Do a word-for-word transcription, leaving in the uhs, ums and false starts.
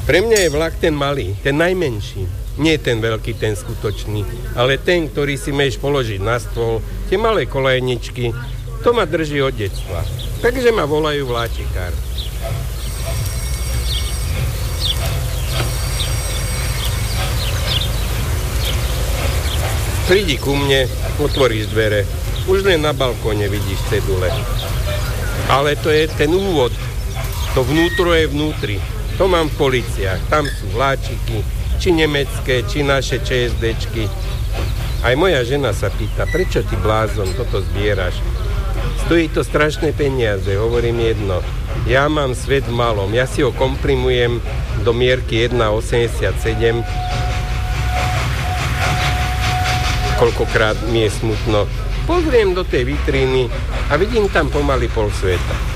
Pre mňa je vlak ten malý, ten najmenší. Nie ten veľký, ten skutočný, ale ten, ktorý si môžeš položiť na stôl, tie malé kolejničky, to ma drží od detstva. Takže ma volajú vláčikár. Prídi ku mne, otvoríš dvere, už len na balkóne vidíš cedule. Ale to je ten úvod, to vnútro je vnútri. To mám v policiách, tam sú vláčiky, či nemecké, či naše ČSDčky. Aj moja žena sa pýta, prečo ty blázon toto zbieraš? Stojí to strašné peniaze, hovorím jedno. Ja mám svet v malom, ja si ho komprimujem do mierky jedna osemdesiatsedem. Koľkokrát mi je smutno. Pozriem do tej vitríny a vidím tam pomaly pol sveta.